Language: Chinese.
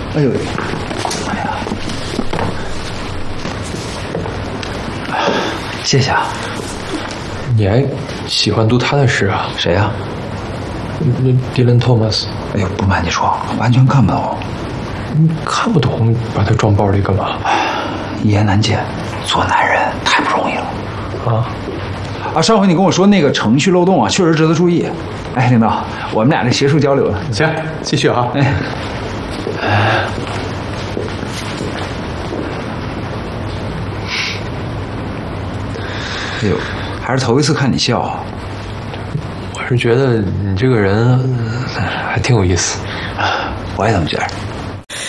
哎呦，谢谢啊。 你还喜欢读他的诗啊？ 谁呀？ 那 Dylan Thomas。 哎呦，不瞒你说，完全看不懂。 你看不懂，把他装包里干嘛？ 一言难尽，做男人太不容易了。上回你跟我说那个程序漏洞啊，确实值得注意。哎，领导，我们俩这学术交流呢。 行，继续啊。 哎呦，还是头一次看你笑啊。 我是觉得你这个人还挺有意思。 我也这么觉得。